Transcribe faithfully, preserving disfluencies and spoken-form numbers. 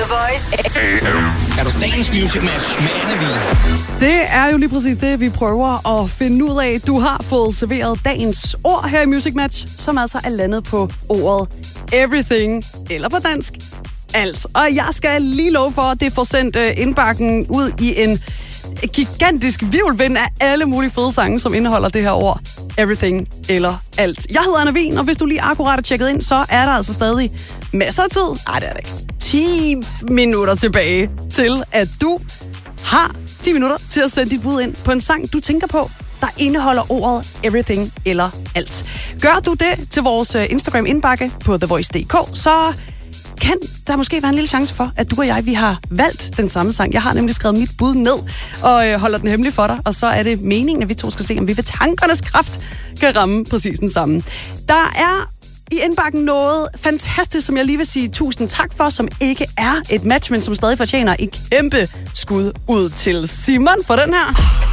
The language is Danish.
Voice. Er du dagens Music Match med Anna Vin? Det er jo lige præcis det, vi prøver at finde ud af. Du har fået serveret dagens ord her i Music Match, som altså er landet på ordet everything, eller på dansk alt. Og jeg skal lige love for, at det får sendt indbakken ud i en gigantisk virvelvind af alle mulige fede sange, som indeholder det her ord everything eller alt. Jeg hedder Anna Vin, og hvis du lige akkurat er tjekket ind, så er der altså stadig masser af tid. Ej, det er det ikke. ti minutter tilbage til, at du har ti minutter til at sende dit bud ind på en sang, du tænker på, der indeholder ordet everything eller alt. Gør du det til vores Instagram-indbakke på the voice punktum d k, så kan der måske være en lille chance for, at du og jeg, vi har valgt den samme sang. Jeg har nemlig skrevet mit bud ned og øh, holder den hemmelig for dig, og så er det meningen, at vi to skal se, om vi ved tankernes kraft kan ramme præcis den samme. Der er i indbakken noget fantastisk, som jeg lige vil sige tusind tak for, som ikke er et match, men som stadig fortjener et kæmpe skud ud til Simon for den her.